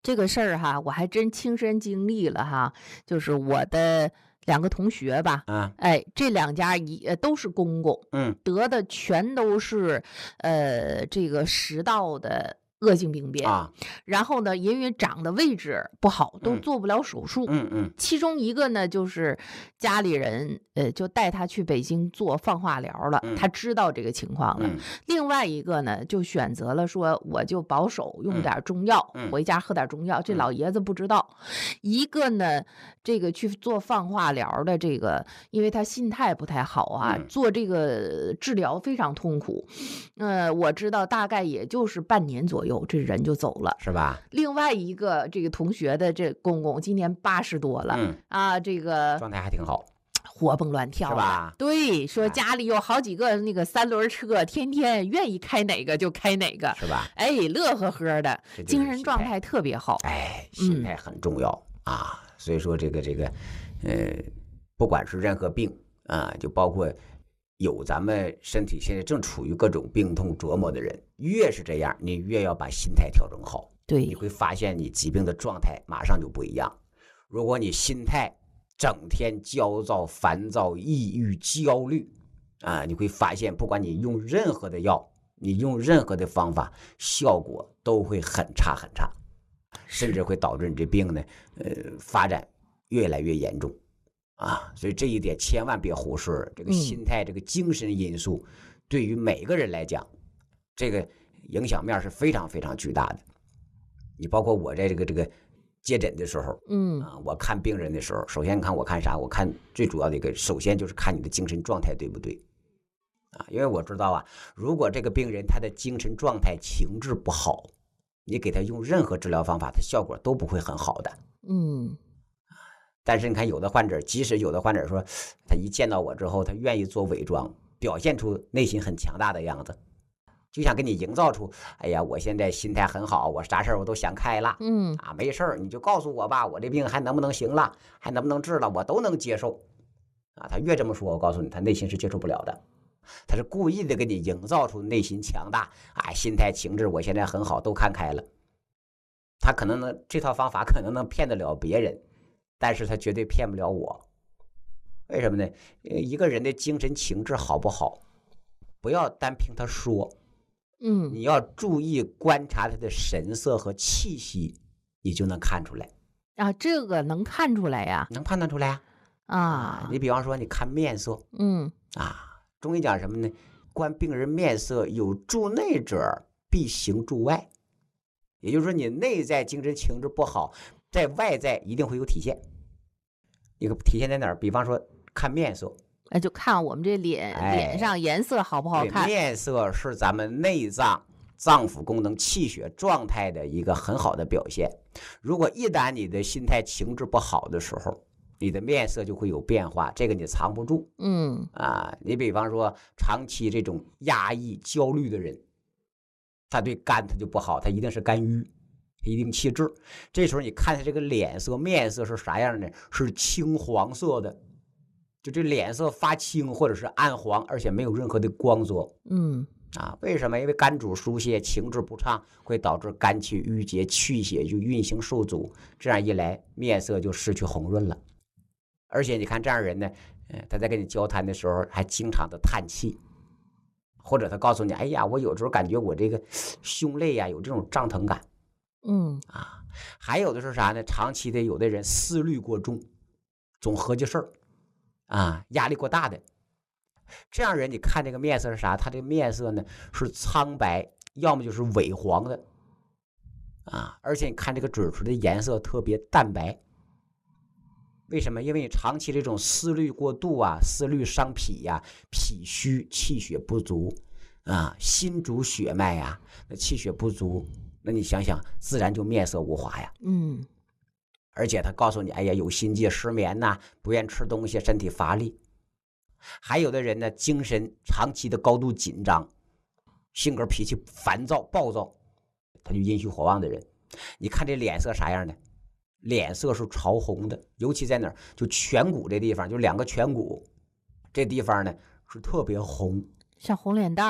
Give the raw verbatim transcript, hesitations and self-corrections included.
这个事儿哈，我还真亲身经历了哈。就是我的两个同学吧， 啊， 哎，这两家一呃都是公公， 嗯得的全都是呃这个食道的恶性病变。 啊， 然后呢，因为长的位置不好，都嗯做不了手术。 嗯嗯其中一个呢，就是家里人呃就带他去北京做放化疗了， 嗯他知道这个情况了。 嗯另外一个呢，就选择了说我就保守用嗯点中药， 嗯回家喝点中药。这嗯老爷子不知道。一个呢，这个去做放化疗的这个，因为他心态不太好啊， 嗯做这个治疗非常痛苦。呃，我知道大概也就是半年左右，这人就走了。 是吧？ 另外一个这个同学的这公公今年八十多了， 嗯， 啊，这个状态还挺好， 活蹦乱跳的是吧？ 对，说哎家里有好几个那个三轮车，天天愿意开哪个就开哪个， 是吧？ 哎，乐呵呵的， 这就是精神心态状态特别好。 哎，心态很重要、啊。所以说这个这个，呃，不管是任何病啊，就包括有咱们身体现在正处于各种病痛折磨的人，越是这样，你越要把心态调整好。 对， 你会发现你疾病的状态马上就不一样。如果你心态整天焦躁、烦躁、抑郁、焦虑啊，你会发现，不管你用任何的药，你用任何的方法，效果都会很差很差，甚至会导致你这病呢，呃，发展越来越严重啊。所以这一点千万别忽视，这个心态、这个精神因素，对于每个人来讲，这个影响面是非常非常巨大的。你包括我在这个这个接诊的时候， 嗯啊，我看病人的时候，首先看我看啥？我看最主要的一个，首先就是看你的精神状态对不对，啊，因为我知道啊，如果这个病人他的精神状态情志不好，你给他用任何治疗方法，他效果都不会很好的。 嗯， 但是你看有的患者，即使有的患者说，他一见到我之后，他愿意做伪装，表现出内心很强大的样子。就想给你营造出，哎呀，我现在心态很好，我啥事儿我都想开了， 嗯啊，没事儿，你就告诉我吧，我这病还能不能行了，还能不能治了，我都能接受，啊，他越这么说，我告诉你，他内心是接受不了的，他是故意的给你营造出内心强大，啊，心态情志我现在很好，都看开了，他可能能这套方法可能能骗得了别人，但是他绝对骗不了我，为什么呢？一个人的精神情志好不好，不要单凭他说。 嗯， 你要注意观察他的神色和气息，你就能看出来啊，这个能看出来呀， 能判断出来啊。 啊， 你比方说，你看面色嗯啊，中医讲什么呢？观病人面色，有助内者必行助外，也就是说，你内在精神情志不好，在外在一定会有体现。一个体现在哪儿？比方说看面色。 那就看我们这脸、 哎脸上颜色好不好看。 面色是咱们内脏脏腑功能气血状态的一个很好的表现。如果一旦你的心态情志不好的时候，你的面色就会有变化，这个你藏不住。 嗯啊，你比方说长期这种压抑焦虑的人，他对肝他就不好，他一定是肝郁，一定气滞。这时候你看他这个脸色面色是啥样的？是青黄色的，就这脸色发青或者是暗黄，而且没有任何的光泽。 嗯啊，为什么？因为肝主疏泄，情志不畅会导致肝气郁结，气血就运行受阻，这样一来面色就失去红润了。而且你看这样人呢，呃，他在跟你交谈的时候还经常的叹气，或者他告诉你，哎呀，我有时候感觉我这个胸肋呀、啊、有这种胀疼感。 嗯啊，还有的是啥呢？长期的有的人思虑过重，总合计事儿啊，压力过大的。这样人你看这个面色是啥？他这个面色呢是苍白，要么就是萎黄的啊，而且你看这个嘴唇的颜色特别淡白。为什么？因为你长期这种思虑过度啊，思虑伤脾呀、啊，脾虚气血不足啊，心主血脉呀、啊，那气血不足，那你想想，自然就面色无华呀。 嗯， 而且他告诉你，哎呀，有心悸、失眠呐、啊，不愿吃东西，身体乏力。还有的人呢，精神长期的高度紧张，性格脾气烦躁暴躁，他就阴虚火旺的人。你看这脸色啥样的？脸色是潮红的，尤其在哪儿？就颧骨这地方，就两个颧骨这地方呢是特别红， 像红脸蛋